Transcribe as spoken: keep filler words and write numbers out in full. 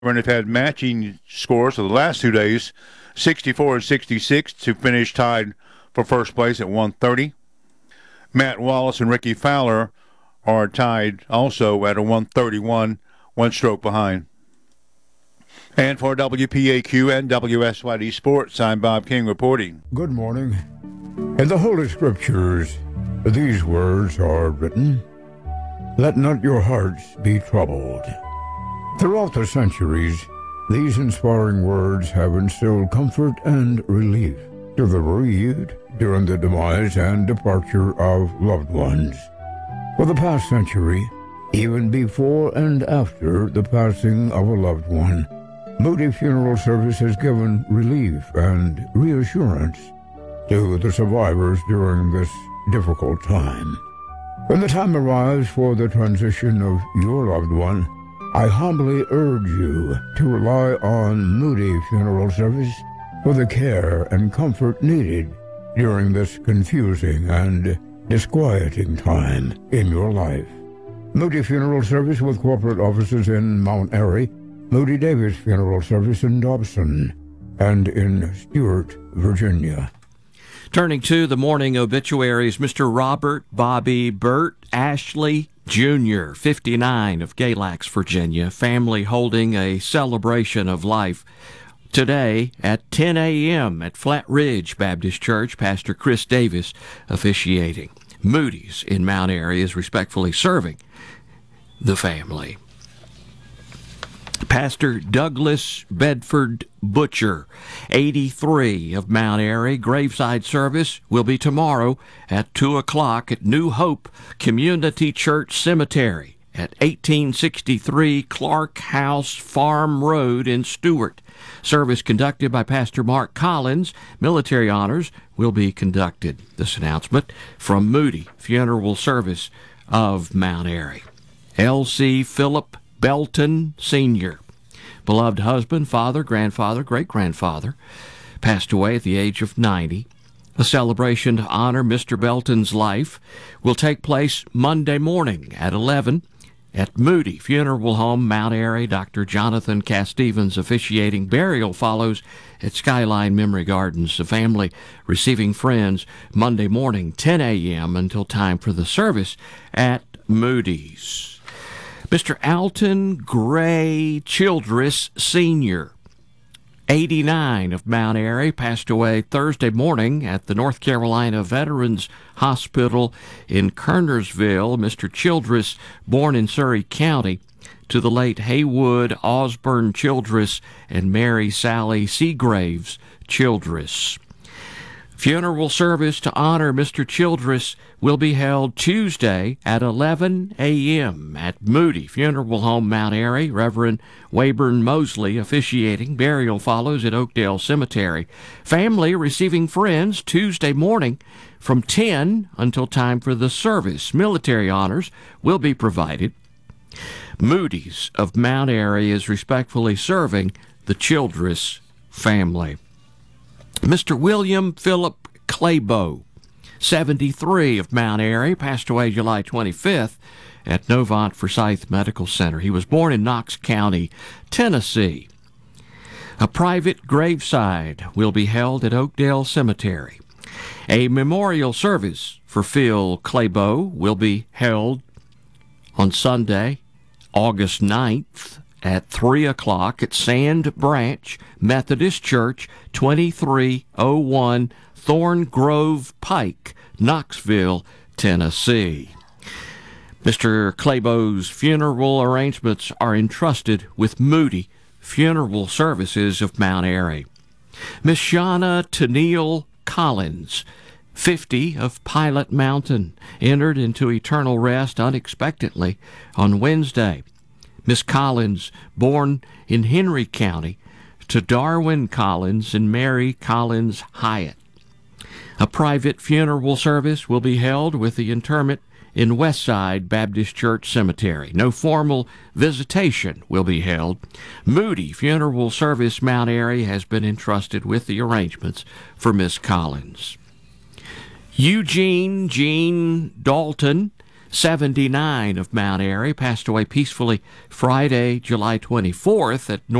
And have had matching scores of the last two days, sixty-four and sixty-six, to finish tied for first place at one thirty. Matt Wallace and Ricky Fowler are tied also at a one thirty-one, one stroke behind. And for W P A Q and W S Y D Sports, I'm Bob King reporting. Good morning. In the Holy Scriptures, these words are written, "Let not your hearts be troubled." Throughout the centuries, these inspiring words have instilled comfort and relief to the bereaved during the demise and departure of loved ones. For the past century, even before and after the passing of a loved one, Moody Funeral Service has given relief and reassurance to the survivors during this difficult time. When the time arrives for the transition of your loved one, I humbly urge you to rely on Moody Funeral Service for the care and comfort needed during this confusing and disquieting time in your life. Moody Funeral Service with corporate offices in Mount Airy, Moody Davis Funeral Service in Dobson, and in Stewart, Virginia. Turning to the morning obituaries, Mister Robert Bobby Burt Ashley Junior, fifty-nine, of Galax, Virginia, family holding a celebration of life today at ten a.m. at Flat Ridge Baptist Church. Pastor Chris Davis officiating. Moody's in Mount Airy is respectfully serving the family. Pastor Douglas Bedford Butcher, eighty-three, of Mount Airy. Graveside service will be tomorrow at two o'clock at New Hope Community Church Cemetery at eighteen sixty-three Clark House Farm Road in Stewart. Service conducted by Pastor Mark Collins. Military honors will be conducted. This announcement from Moody Funeral Service of Mount Airy. L C Philip Belton Senior, beloved husband, father, grandfather, great-grandfather, passed away at the age of ninety. A celebration to honor Mister Belton's life will take place Monday morning at eleven at Moody Funeral Home, Mount Airy. Doctor Jonathan Cass-Stevens officiating. Burial follows at Skyline Memory Gardens. The family receiving friends Monday morning, ten a.m. until time for the service at Moody's. Mister Alton Gray Childress Senior, eighty-nine, of Mount Airy, passed away Thursday morning at the North Carolina Veterans Hospital in Kernersville. Mister Childress, born in Surry County, to the late Haywood Osborne Childress and Mary Sally Seagraves Childress. Funeral service to honor Mister Childress will be held Tuesday at eleven a.m. at Moody Funeral Home, Mount Airy. Reverend Wayburn Mosley officiating. Burial follows at Oakdale Cemetery. Family receiving friends Tuesday morning from ten until time for the service. Military honors will be provided. Moody's of Mount Airy is respectfully serving the Childress family. Mister William Philip Claybo, seventy-three, of Mount Airy, passed away July twenty-fifth at Novant Forsyth Medical Center. He was born in Knox County, Tennessee. A private graveside will be held at Oakdale Cemetery. A memorial service for Phil Claybo will be held on Sunday, August ninth, at three o'clock at Sand Branch Methodist Church, twenty-three oh one Thorn Grove Pike, Knoxville, Tennessee. Mister Claybo's funeral arrangements are entrusted with Moody Funeral Services of Mount Airy. Miss Shauna Tennille Collins, fifty, of Pilot Mountain, entered into eternal rest unexpectedly on Wednesday. Miss Collins, born in Henry County to Darwin Collins and Mary Collins Hyatt. A private funeral service will be held with the interment in Westside Baptist Church Cemetery. No formal visitation will be held. Moody Funeral Service Mount Airy has been entrusted with the arrangements for Miss Collins. Eugene Jean Dalton, seventy-nine of Mount Airy, passed away peacefully Friday, July twenty-fourth at